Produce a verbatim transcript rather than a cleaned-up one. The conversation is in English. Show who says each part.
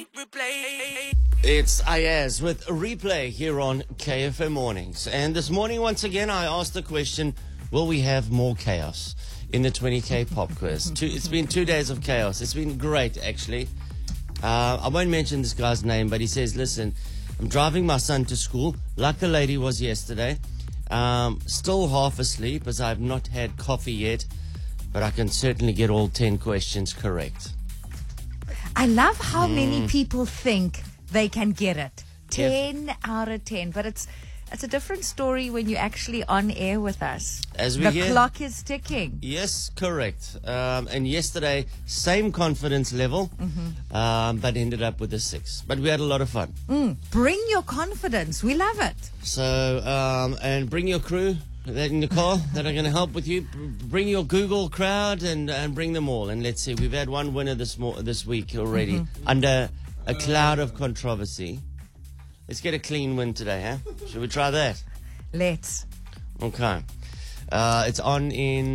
Speaker 1: replay, replay.
Speaker 2: It's Ayaz with a replay here on K F M Mornings. And this morning, once again, I asked the question, will we have more chaos in the twenty K pop quiz? Two, it's been two days of chaos. It's been great, actually. Uh, I won't mention this guy's name, but he says, listen, I'm driving my son to school, like the lady was yesterday. Um, still half asleep as I've not had coffee yet, but I can certainly get all ten questions correct.
Speaker 3: I love how many people think they can get it. ten out of ten. But it's it's a different story when you're actually on air with us.
Speaker 2: As we
Speaker 3: the
Speaker 2: hear,
Speaker 3: clock is ticking.
Speaker 2: Yes, correct. Um, and yesterday, same confidence level, um, but ended up with a six. But we had a lot of fun.
Speaker 3: Mm, bring your confidence. We love it.
Speaker 2: So, um, and bring your crew that in the car that are going to help with you. B- Bring your Google crowd and, and bring them all. And let's see, we've had one winner this mo- this week already under a cloud of controversy. Let's get a clean win today, huh? Should we try that?
Speaker 3: Let's.
Speaker 2: Okay. Uh, it's on in